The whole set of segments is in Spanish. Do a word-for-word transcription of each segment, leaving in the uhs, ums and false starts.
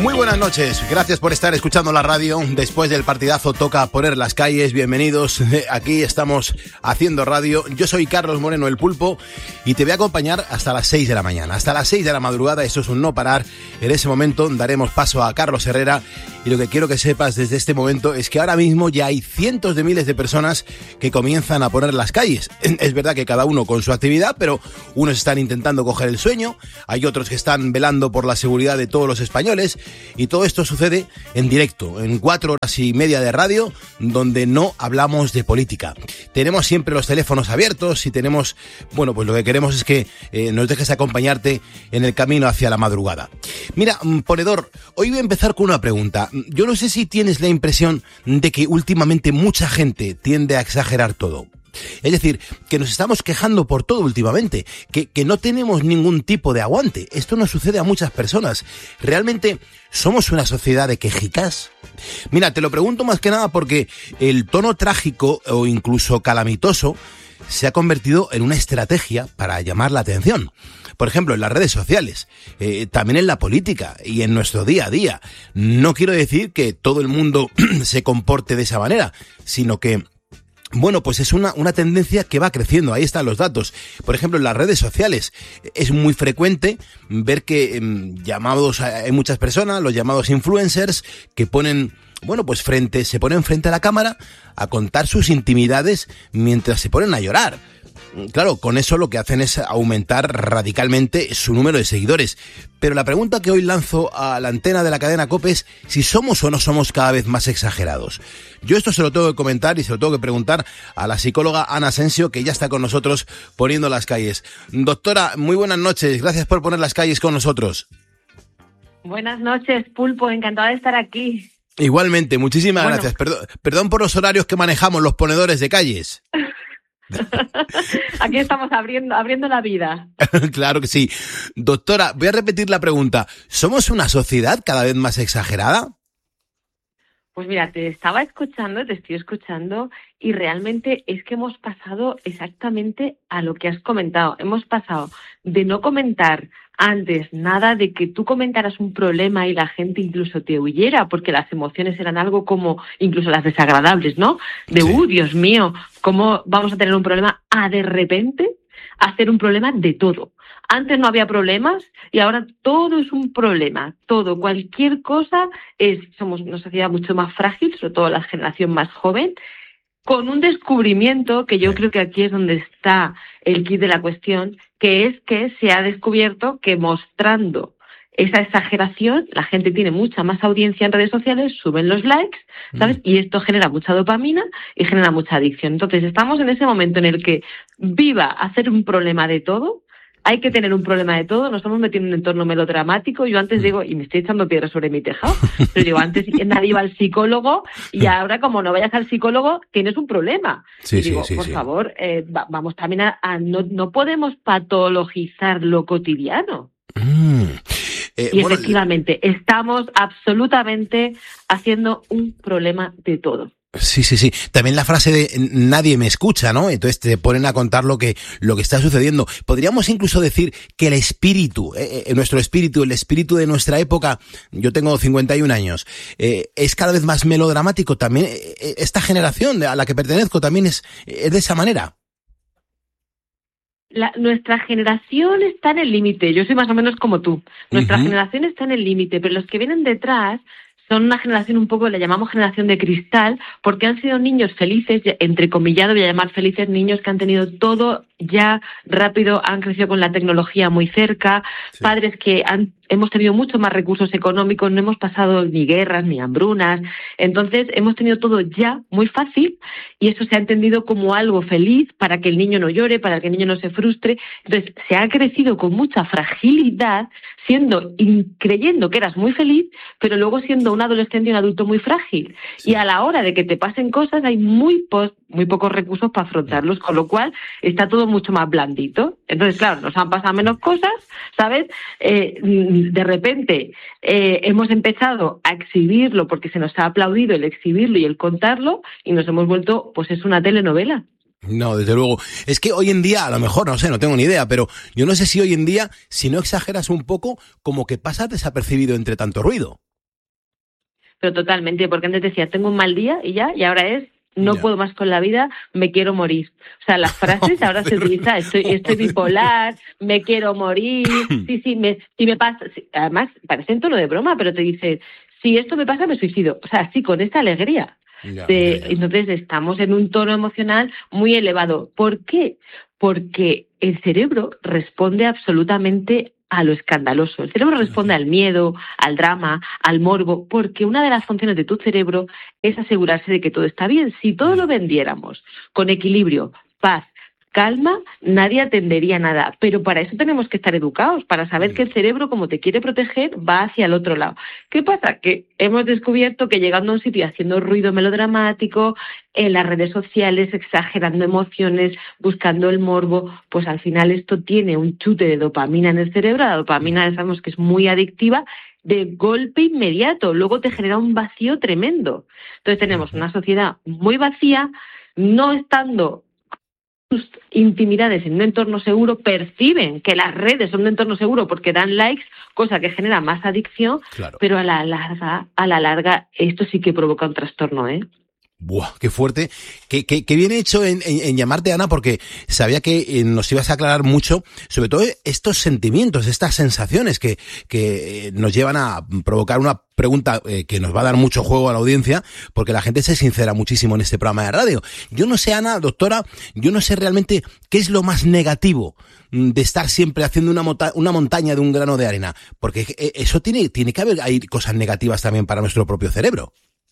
Muy buenas noches, gracias por estar escuchando la radio. Después del partidazo toca poner las calles, bienvenidos. Aquí estamos haciendo radio. Yo soy Carlos Moreno, el Pulpo, y te voy a acompañar hasta las seis de la mañana. Hasta las seis de la madrugada, eso es un no parar. En ese momento daremos paso a Carlos Herrera, y lo que quiero que sepas desde este momento es que ahora mismo ya hay cientos de miles de personas que comienzan a poner las calles. Es verdad que cada uno con su actividad, pero unos están intentando coger el sueño, hay otros que están velando por la seguridad de todos los españoles. Y todo esto sucede en directo, en cuatro horas y media de radio, donde no hablamos de política. Tenemos siempre los teléfonos abiertos y tenemos, bueno, pues lo que queremos es que eh, nos dejes acompañarte en el camino hacia la madrugada. Mira, ponedor, hoy voy a empezar con una pregunta. Yo no sé si tienes la impresión de que últimamente mucha gente tiende a exagerar todo. Es decir, que nos estamos quejando por todo últimamente, que, que no tenemos ningún tipo de aguante. Esto nos sucede a muchas personas. ¿Realmente somos una sociedad de quejicas? Mira, te lo pregunto más que nada porque el tono trágico o incluso calamitoso se ha convertido en una estrategia para llamar la atención. Por ejemplo, en las redes sociales, eh, también en la política y en nuestro día a día. No quiero decir que todo el mundo se comporte de esa manera, sino que bueno, pues es una, una tendencia que va creciendo, ahí están los datos. Por ejemplo, en las redes sociales es muy frecuente ver que eh, llamados, hay muchas personas, los llamados influencers, que ponen, bueno, pues frente, se ponen frente a la cámara a contar sus intimidades mientras se ponen a llorar. Claro, con eso lo que hacen es aumentar radicalmente su número de seguidores. Pero la pregunta que hoy lanzo a la antena de la cadena COPE es si somos o no somos cada vez más exagerados. Yo esto se lo tengo que comentar y se lo tengo que preguntar a la psicóloga Ana Asensio, que ya está con nosotros poniendo las calles. Doctora, muy buenas noches, gracias por poner las calles con nosotros. Buenas noches, Pulpo, encantada de estar aquí. Igualmente, muchísimas bueno. gracias. Perdón, perdón por los horarios que manejamos los ponedores de calles. Aquí estamos abriendo, abriendo la vida. Claro que sí. Doctora, voy a repetir la pregunta. ¿Somos una sociedad cada vez más exagerada? Pues mira, te estaba escuchando, te estoy escuchando y realmente es que hemos pasado exactamente a lo que has comentado. Hemos pasado de no comentar antes nada, de que tú comentaras un problema y la gente incluso te huyera, porque las emociones eran algo como, incluso las desagradables, ¿no? De, sí. ¡Uh, Dios mío! ¿Cómo vamos a tener un problema? A de repente hacer un problema de todo. Antes no había problemas y ahora todo es un problema. Todo, cualquier cosa es... Somos una sociedad mucho más frágil, sobre todo la generación más joven, con un descubrimiento que yo creo que aquí es donde está el quid de la cuestión, que es que se ha descubierto que mostrando esa exageración, la gente tiene mucha más audiencia en redes sociales, suben los likes, ¿sabes? Y esto genera mucha dopamina y genera mucha adicción. Entonces estamos en ese momento en el que viva hacer un problema de todo. Hay que tener un problema de todo, nos estamos metiendo en un entorno melodramático. Yo antes digo, y me estoy echando piedras sobre mi tejado, pero digo, antes nadie iba al psicólogo y ahora como no vayas al psicólogo tienes un problema. Sí, y digo, sí, sí, por sí. favor, eh, va, vamos también a... a no, no podemos patologizar lo cotidiano. Mm. Eh, y bueno, efectivamente, estamos absolutamente haciendo un problema de todo. Sí, sí, sí. También la frase de nadie me escucha, ¿no? Entonces te ponen a contar lo que, lo que está sucediendo. Podríamos incluso decir que el espíritu, eh, nuestro espíritu, el espíritu de nuestra época, yo tengo cincuenta y un años, eh, es cada vez más melodramático. También eh, esta generación a la que pertenezco también es, es de esa manera. La, nuestra generación está en el límite. Yo soy más o menos como tú. Nuestra uh-huh. generación está en el límite, pero los que vienen detrás son una generación un poco, le llamamos generación de cristal, porque han sido niños felices, entrecomillado, voy a llamar felices, niños que han tenido todo ya rápido, han crecido con la tecnología muy cerca, sí. padres que han hemos tenido mucho más recursos económicos, no hemos pasado ni guerras ni hambrunas, entonces hemos tenido todo ya muy fácil y eso se ha entendido como algo feliz para que el niño no llore, para que el niño no se frustre. Entonces se ha crecido con mucha fragilidad, siendo creyendo que eras muy feliz, pero luego siendo un adolescente y un adulto muy frágil. Sí. Y a la hora de que te pasen cosas hay muy, po- muy pocos recursos para afrontarlos, con lo cual está todo mucho más blandito. Entonces, claro, nos han pasado menos cosas, ¿sabes? Eh, de repente eh, hemos empezado a exhibirlo porque se nos ha aplaudido el exhibirlo y el contarlo y nos hemos vuelto, pues es una telenovela. No, desde luego. Es que hoy en día, a lo mejor, no sé, no tengo ni idea, pero yo no sé si hoy en día, si no exageras un poco, como que pasas desapercibido entre tanto ruido. Pero totalmente, porque antes decía, tengo un mal día y ya, y ahora es, no ya. puedo más con la vida, me quiero morir. O sea, las frases ahora se utilizan, estoy, estoy bipolar, me quiero morir, sí, sí, me, sí me pasa, sí, además parece en tono de broma, pero te dice, si esto me pasa, me suicido. O sea, sí, con esta alegría. Ya, De, ya, ya. Entonces estamos en un tono emocional muy elevado. ¿Por qué? Porque el cerebro responde absolutamente a lo escandaloso. El cerebro responde al miedo, al drama, al morbo, porque una de las funciones de tu cerebro es asegurarse de que todo está bien. Si todo lo vendiéramos con equilibrio, paz, calma, nadie atendería nada. Pero para eso tenemos que estar educados, para saber que el cerebro, como te quiere proteger, va hacia el otro lado. ¿Qué pasa? Que hemos descubierto que llegando a un sitio haciendo ruido melodramático, en las redes sociales, exagerando emociones, buscando el morbo, pues al final esto tiene un chute de dopamina en el cerebro. La dopamina sabemos que es muy adictiva, de golpe inmediato. Luego te genera un vacío tremendo. Entonces tenemos una sociedad muy vacía, no estando sus intimidades en un entorno seguro, perciben que las redes son un entorno seguro porque dan likes, cosa que genera más adicción, Claro. pero a la larga, a la larga, esto sí que provoca un trastorno, ¿eh? Buah, qué fuerte, qué, qué, qué bien hecho en, en, en llamarte, Ana, porque sabía que eh, nos ibas a aclarar mucho, sobre todo estos sentimientos, estas sensaciones que, que eh, nos llevan a provocar una pregunta eh, que nos va a dar mucho juego a la audiencia, porque la gente se sincera muchísimo en este programa de radio. Yo no sé, Ana, doctora, yo no sé realmente qué es lo más negativo de estar siempre haciendo una, monta- una montaña de un grano de arena, porque eso tiene, tiene que haber, hay cosas negativas también para nuestro propio cerebro.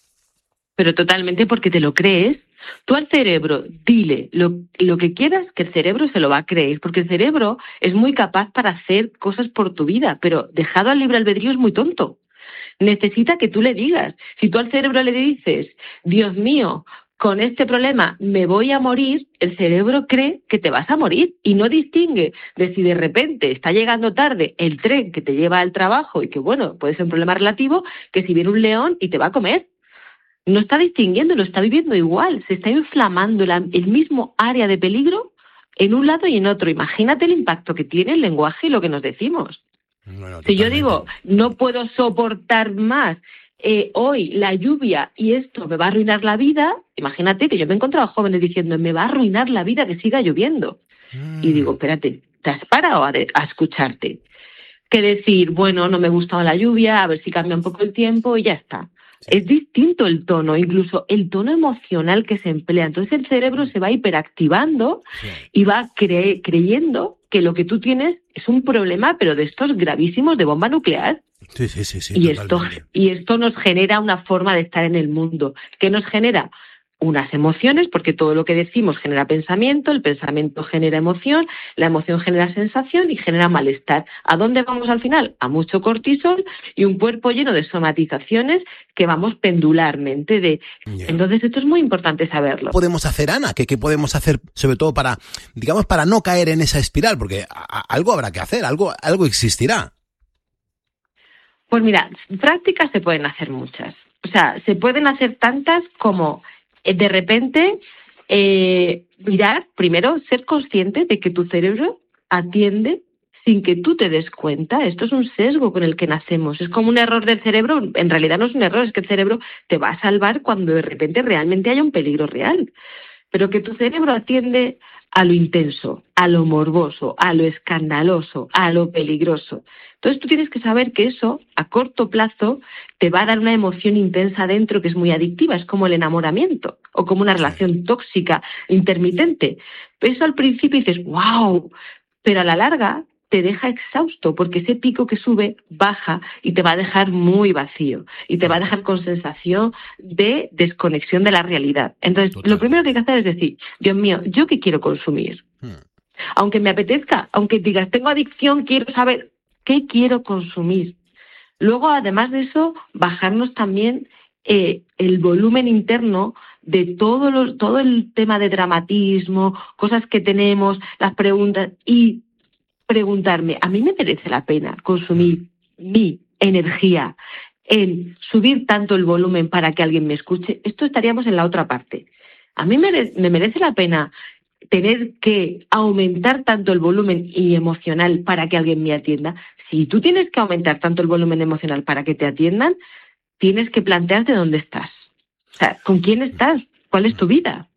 Pero totalmente porque te lo crees. Tú al cerebro dile lo, lo que quieras, que el cerebro se lo va a creer, porque el cerebro es muy capaz para hacer cosas por tu vida, pero dejado al libre albedrío es muy tonto. Necesita que tú le digas. Si tú al cerebro le dices, Dios mío, con este problema me voy a morir, el cerebro cree que te vas a morir y no distingue de si de repente está llegando tarde el tren que te lleva al trabajo y que, bueno, puede ser un problema relativo, que si viene un león y te va a comer. No está distinguiendo, lo está viviendo igual. Se está inflamando la, el mismo área de peligro en un lado y en otro. Imagínate el impacto que tiene el lenguaje y lo que nos decimos. Bueno, si yo digo, no puedo soportar más eh, hoy la lluvia y esto me va a arruinar la vida, imagínate que yo me he encontrado jóvenes diciendo, me va a arruinar la vida que siga lloviendo. Mm. Y digo, espérate, ¿te has parado a, de, a escucharte? Que decir, bueno, no me gustaba la lluvia, a ver si cambia un poco el tiempo y ya está. Sí. Es distinto el tono, incluso el tono emocional que se emplea. Entonces el cerebro se va hiperactivando sí. y va cre- creyendo que lo que tú tienes es un problema, pero de estos gravísimos de bomba nuclear. Sí, sí, sí, sí, y, esto, y esto nos genera una forma de estar en el mundo. ¿Qué nos genera? Unas emociones, porque todo lo que decimos genera pensamiento, el pensamiento genera emoción, la emoción genera sensación y genera malestar. ¿A dónde vamos al final? A mucho cortisol y un cuerpo lleno de somatizaciones que vamos pendularmente. De... Yeah. Entonces esto es muy importante saberlo. ¿Qué podemos hacer, Ana? ¿Qué, qué podemos hacer sobre todo para, digamos, para no caer en esa espiral? Porque a, a, algo habrá que hacer, algo, algo existirá. Pues mira, prácticas se pueden hacer muchas. O sea, se pueden hacer tantas como... de repente, eh, mirar, primero, ser consciente de que tu cerebro atiende sin que tú te des cuenta. Esto es un sesgo con el que nacemos. Es como un error del cerebro. En realidad no es un error, es que el cerebro te va a salvar cuando de repente realmente haya un peligro real. Pero que tu cerebro atiende a lo intenso, a lo morboso, a lo escandaloso, a lo peligroso. Entonces tú tienes que saber que eso, a corto plazo, te va a dar una emoción intensa dentro que es muy adictiva, es como el enamoramiento o como una relación tóxica, intermitente. Eso al principio dices, wow, pero a la larga te deja exhausto porque ese pico que sube baja y te va a dejar muy vacío y te va a dejar con sensación de desconexión de la realidad. Entonces, Total. Lo primero que hay que hacer es decir, Dios mío, ¿yo qué quiero consumir? Hmm. Aunque me apetezca, aunque digas, tengo adicción, quiero saber qué quiero consumir. Luego, además de eso, bajarnos también eh, el volumen interno de todo, lo, todo el tema de dramatismo, cosas que tenemos, las preguntas y preguntarme, ¿a mí me merece la pena consumir mi energía en subir tanto el volumen para que alguien me escuche? Esto estaríamos en la otra parte. ¿A mí me, me merece la pena tener que aumentar tanto el volumen y emocional para que alguien me atienda? Si tú tienes que aumentar tanto el volumen emocional para que te atiendan, tienes que plantearte dónde estás. O sea, ¿con quién estás? ¿Cuál es tu vida?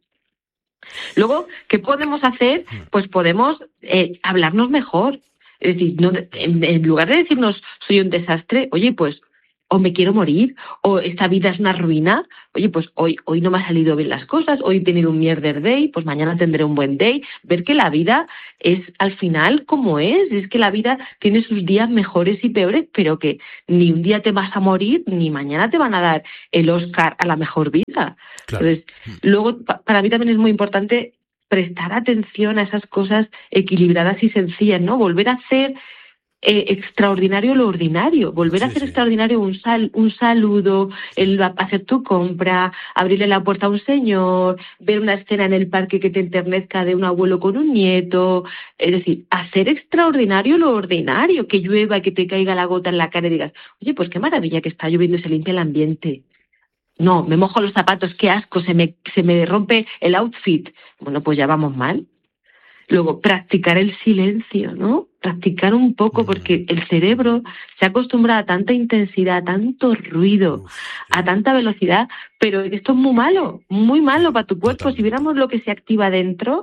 Luego, ¿qué podemos hacer? Pues podemos eh, hablarnos mejor. Es decir, no, en, en lugar de decirnos soy un desastre, oye, pues o me quiero morir, o esta vida es una ruina, oye, pues hoy, hoy no me han salido bien las cosas, hoy he tenido un mierder day, pues mañana tendré un buen day. Ver que la vida es al final como es, es que la vida tiene sus días mejores y peores, pero que ni un día te vas a morir, ni mañana te van a dar el Oscar a la mejor vida. Claro. Entonces, luego, para mí también es muy importante prestar atención a esas cosas equilibradas y sencillas, ¿no? Volver a hacer Eh, extraordinario lo ordinario, volver sí, a hacer sí. extraordinario un sal, un saludo, el hacer tu compra, abrirle la puerta a un señor, ver una escena en el parque que te enternezca de un abuelo con un nieto, es decir, hacer extraordinario lo ordinario, que llueva, que te caiga la gota en la cara y digas, oye, pues qué maravilla que está lloviendo y se limpia el ambiente. No, me mojo los zapatos, qué asco, se me, se me rompe el outfit. Bueno, pues ya vamos mal. Luego, practicar el silencio, ¿no? Practicar un poco, porque el cerebro se acostumbra a tanta intensidad, a tanto ruido, a tanta velocidad, pero esto es muy malo, muy malo para tu cuerpo. Si viéramos lo que se activa dentro.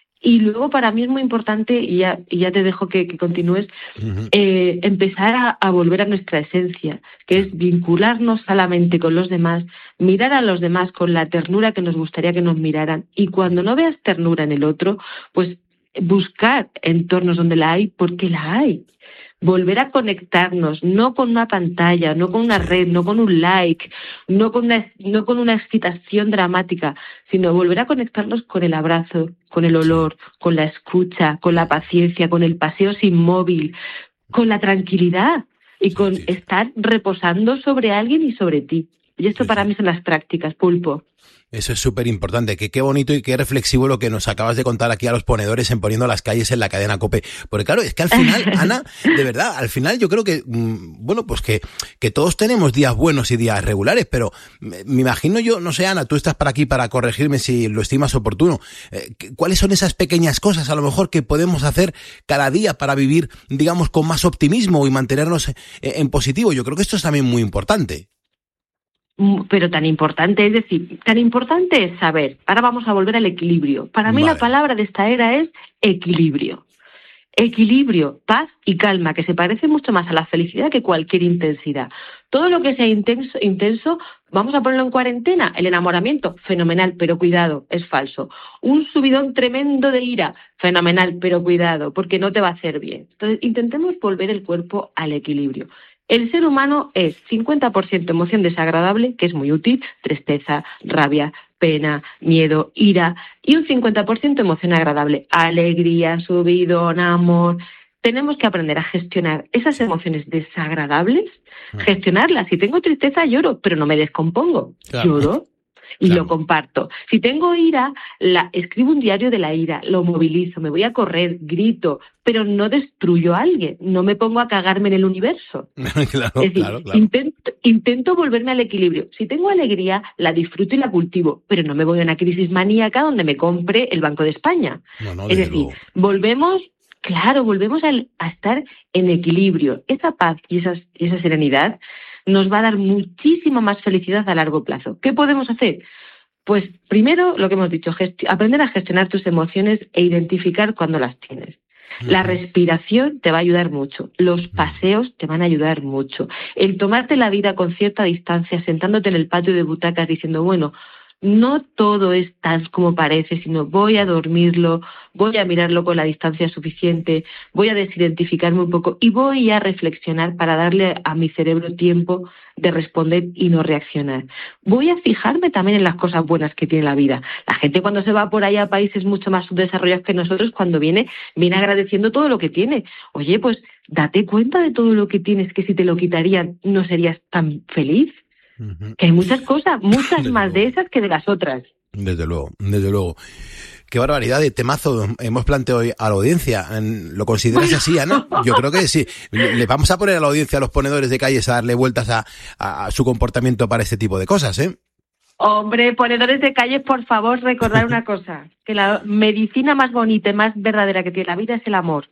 Y luego, para mí es muy importante, y ya, y ya te dejo que, que continúes, uh-huh. eh, empezar a, a volver a nuestra esencia, que es vincularnos solamente con los demás, mirar a los demás con la ternura que nos gustaría que nos miraran. Y cuando no veas ternura en el otro, pues buscar entornos donde la hay, porque la hay. Volver a conectarnos, no con una pantalla, no con una red, no con un like, no con una, no con una excitación dramática, sino volver a conectarnos con el abrazo, con el olor, con la escucha, con la paciencia, con el paseo sin móvil, con la tranquilidad y con estar reposando sobre alguien y sobre ti. Y esto para mí son las prácticas, Pulpo. Eso es súper importante, que qué bonito y qué reflexivo lo que nos acabas de contar aquí a los ponedores en Poniendo las Calles en la cadena COPE. Porque claro, es que al final, Ana, de verdad, al final yo creo que, bueno, pues que, que todos tenemos días buenos y días regulares, pero me, me imagino yo, no sé, Ana, tú estás para aquí para corregirme si lo estimas oportuno. Eh, ¿Cuáles son esas pequeñas cosas a lo mejor que podemos hacer cada día para vivir, digamos, con más optimismo y mantenernos en, en positivo? Yo creo que esto es también muy importante. Pero tan importante, es decir, tan importante es saber, ahora vamos a volver al equilibrio. Para mí vale. La palabra de esta era es equilibrio. Equilibrio, paz y calma, que se parece mucho más a la felicidad que cualquier intensidad. Todo lo que sea intenso, intenso, vamos a ponerlo en cuarentena. El enamoramiento, fenomenal, pero cuidado, es falso. Un subidón tremendo de ira, fenomenal, pero cuidado, porque no te va a hacer bien. Entonces, intentemos volver el cuerpo al equilibrio. El ser humano es cincuenta por ciento emoción desagradable, que es muy útil, tristeza, rabia, pena, miedo, ira, y un cincuenta por ciento emoción agradable, alegría, subidón, amor. Tenemos que aprender a gestionar esas emociones desagradables, gestionarlas. Si tengo tristeza, lloro, pero no me descompongo, claro. Lloro. Y claro. Lo comparto. Si tengo ira, la, escribo un diario de la ira, lo movilizo, me voy a correr, grito, pero no destruyo a alguien, no me pongo a cagarme en el universo. claro, es decir, claro, claro. Intento, intento volverme al equilibrio. Si tengo alegría, la disfruto y la cultivo, pero no me voy a una crisis maníaca donde me compre el Banco de España. No, no, es decir, luego. volvemos... Claro, volvemos a, a estar en equilibrio. Esa paz y esa, esa serenidad nos va a dar muchísima más felicidad a largo plazo. ¿Qué podemos hacer? Pues primero, lo que hemos dicho, gesti- aprender a gestionar tus emociones e identificar cuándo las tienes. La respiración te va a ayudar mucho, los paseos te van a ayudar mucho. El tomarte la vida con cierta distancia, sentándote en el patio de butacas diciendo, bueno, no todo es tan como parece, sino voy a dormirlo, voy a mirarlo con la distancia suficiente, voy a desidentificarme un poco y voy a reflexionar para darle a mi cerebro tiempo de responder y no reaccionar. Voy a fijarme también en las cosas buenas que tiene la vida. La gente cuando se va por ahí a países mucho más subdesarrollados que nosotros, cuando viene, viene agradeciendo todo lo que tiene. Oye, pues date cuenta de todo lo que tienes, que si te lo quitarían no serías tan feliz. Uh-huh. Que hay muchas cosas, muchas más luego. De esas que de las otras. Desde luego, desde luego. Qué barbaridad de temazo hemos planteado hoy a la audiencia. ¿Lo consideras así, Ana? Yo creo que sí. Le vamos a poner a la audiencia, a los ponedores de calles, a darle vueltas a, a, a su comportamiento para este tipo de cosas, ¿eh? Hombre, ponedores de calles, por favor, recordar una cosa. Que la medicina más bonita y más verdadera que tiene la vida es el amor.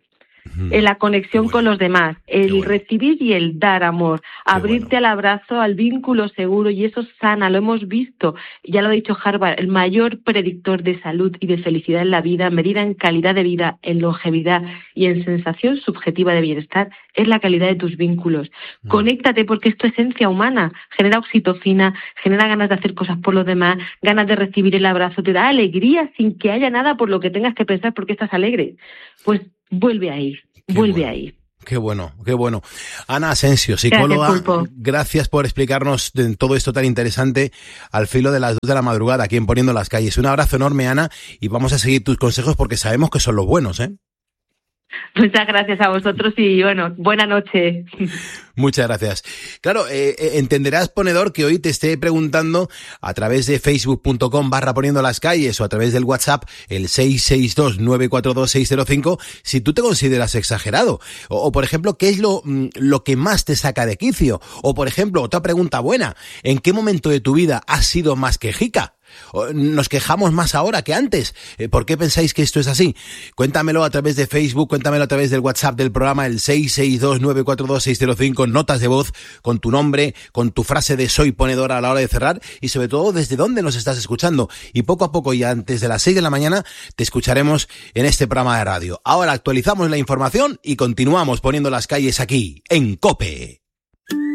en la conexión bueno. con los demás, el bueno. recibir y el dar amor, Qué abrirte bueno. al abrazo, al vínculo seguro, y eso sana, lo hemos visto, ya lo ha dicho Harvard, el mayor predictor de salud y de felicidad en la vida, medida en calidad de vida, en longevidad y en sensación subjetiva de bienestar, es la calidad de tus vínculos. Mm. Conéctate, porque es tu esencia humana, genera oxitocina, genera ganas de hacer cosas por los demás, ganas de recibir el abrazo, te da alegría sin que haya nada por lo que tengas que pensar porque estás alegre. Pues vuelve ahí, qué vuelve bueno. ahí. Qué bueno, qué bueno. Ana Asensio, psicóloga, gracias, gracias por explicarnos de todo esto tan interesante al filo de las dos de la madrugada aquí en Poniendo las Calles. Un abrazo enorme, Ana, y vamos a seguir tus consejos porque sabemos que son los buenos, ¿eh? Muchas gracias a vosotros y, bueno, buena noche. Muchas gracias. Claro, eh, entenderás, ponedor, que hoy te esté preguntando a través de facebook.com barra poniendo las calles o a través del WhatsApp, el seis seis dos nueve cuatro dos seis cero cinco, si tú te consideras exagerado. O, o por ejemplo, ¿qué es lo, lo que más te saca de quicio? O, por ejemplo, otra pregunta buena, ¿en qué momento de tu vida has sido más quejica? ¿Nos quejamos más ahora que antes? ¿Por qué pensáis que esto es así? Cuéntamelo a través de Facebook, cuéntamelo a través del WhatsApp del programa, el seis seis dos nueve cuatro dos seis cero cinco, notas de voz con tu nombre, con tu frase de soy ponedora a la hora de cerrar y sobre todo desde dónde nos estás escuchando. Y poco a poco y antes de las seis de la mañana te escucharemos en este programa de radio. Ahora actualizamos la información y continuamos poniendo las calles aquí en COPE.